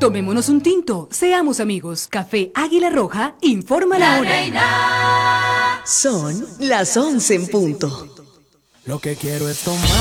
Tomémonos un tinto, seamos amigos. Café Águila Roja, informa la hora. Son las 11 en punto. Lo que quiero es tomar.